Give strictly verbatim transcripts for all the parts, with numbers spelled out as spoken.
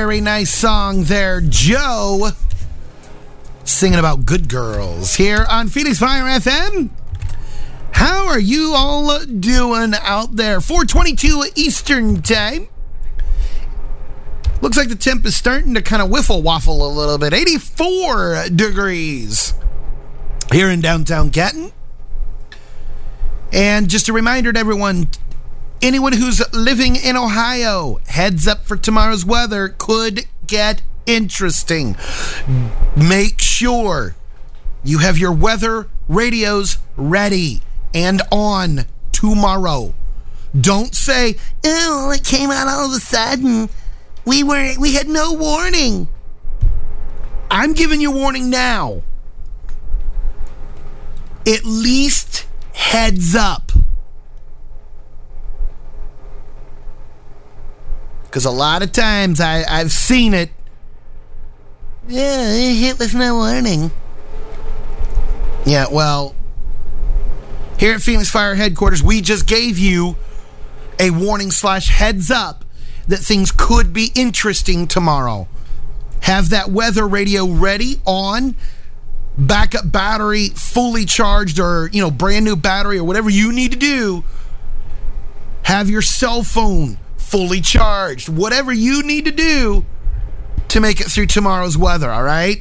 very nice song there, Joe. Singing about good girls here on Phoenix Fire F M. How are you all doing out there? four twenty-two Eastern Time. Looks like the temp is starting to kind of whiffle waffle a little bit. eighty-four degrees here in downtown Canton. And just a reminder to everyone, anyone who's living in Ohio, heads up for tomorrow's weather, could get interesting. Make sure you have your weather radios ready and on tomorrow. Don't say, oh, it came out all of a sudden. We were we had no warning. I'm giving you warning now. At least heads up. Because a lot of times I, I've seen it. Yeah, it hit with no warning. Yeah, well, here at Phoenix Fire Headquarters, we just gave you a warning slash heads up that things could be interesting tomorrow. Have that weather radio ready, on, backup battery fully charged, or, you know, brand new battery, or whatever you need to do. Have your cell phone fully charged. Whatever you need to do to make it through tomorrow's weather, all right?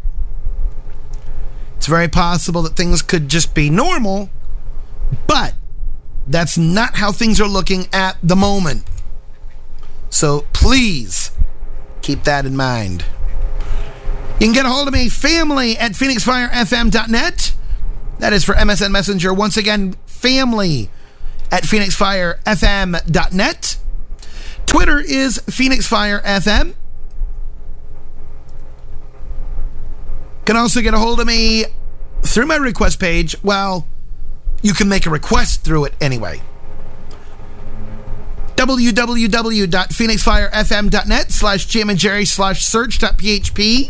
It's very possible that things could just be normal, but that's not how things are looking at the moment. So please keep that in mind. You can get a hold of me, family at phoenix fire f m dot net. That is for M S N Messenger. Once again, family at phoenix fire f m dot net. Twitter is Phoenix Fire F M. Can also get a hold of me through my request page. Well, you can make a request through it anyway. w w w dot phoenix fire f m dot net slash Jim and Jerry slash search dot p h p.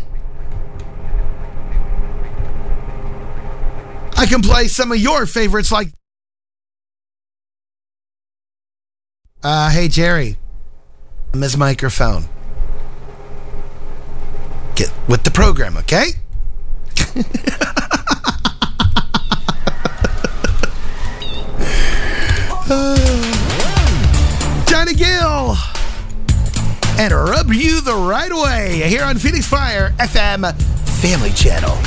I can play some of your favorites like... Uh, hey, Jerry. Miss Microphone. Get with the program, okay? uh, Johnny Gill. And rub you the right way here on Phoenix Fire F M Family Channel.